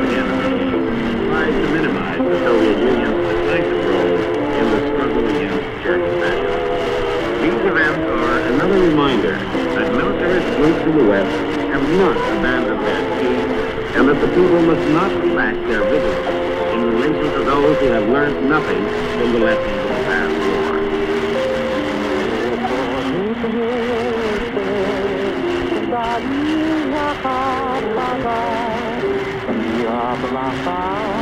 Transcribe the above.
the enemy tried to minimize the Soviet Union's decisive role in the struggle against German fascism. These events are another reminder that militarist groups in the West have not abandoned their schemes, and that the people must not relax their vigilance in relation to those who have learned nothing from the lessons of the past war.